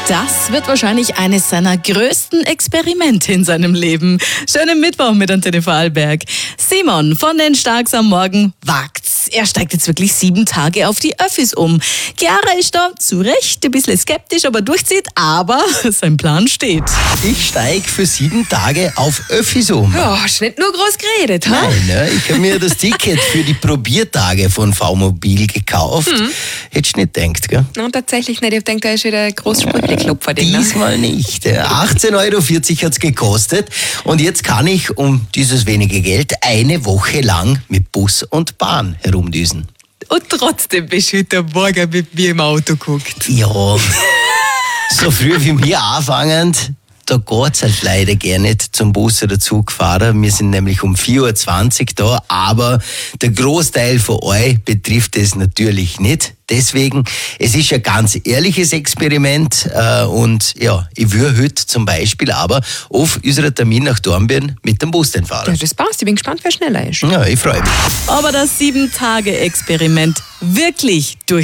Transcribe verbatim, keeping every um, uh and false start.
Das wird wahrscheinlich eines seiner größten Experimente in seinem Leben. Schönen Mittwoch mit Antenne Vorarlberg. Simon von den Starks am Morgen wagt's. Er steigt jetzt wirklich sieben Tage auf die Öffis um. Chiara ist da zu Recht ein bisschen skeptisch, aber durchzieht. Aber sein Plan steht. Ich steige für sieben Tage auf Öffis um. Ja, hast nicht nur groß geredet, ha? Nein, ne? Ich habe mir das Ticket für die Probiertage von V-Mobil gekauft. Mhm. Hättest du nicht gedacht, gell? Nein, tatsächlich nicht. Ich denke, da ist wieder ein Großsprüchli-Klopfer drin. Diesmal nicht. achtzehn Euro vierzig hat es gekostet. Und jetzt kann ich um dieses wenige Geld eine Woche lang mit Bus und Bahn herumdüsen. Und trotzdem bist du heute Morgen mit mir im Auto geguckt. Ja, so früh wie wir anfangen, da geht es halt leider gar nicht zum Bus oder Zug fahren. Wir sind nämlich um vier Uhr zwanzig da, aber der Großteil von euch betrifft es natürlich nicht. Deswegen, es ist ein ganz ehrliches Experiment äh, und ja, ich würde heute zum Beispiel aber auf unseren Termin nach Dornbirn mit dem Bus fahren. Ja, das passt. Ich bin gespannt, wer schneller ist. Ja, ich freue mich. Aber das sieben Tage Experiment wirklich durch